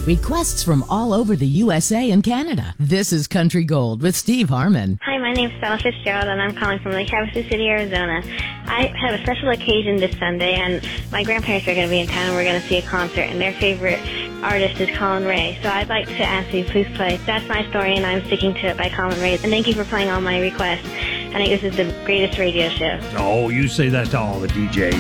Requests from all over the USA and Canada. This is Country Gold with Steve Harmon. Hi, my name's Stella Fitzgerald, and I'm calling from Lake Havasu City, Arizona. I have a special occasion this Sunday, and my grandparents are going to be in town, and we're going to see a concert, and their favorite artist is Colin Ray. So I'd like to ask you, please play That's My Story, and I'm Sticking to It by Colin Ray. And thank you for playing all my requests. I think this is the greatest radio show. Oh, you say that to all the DJs.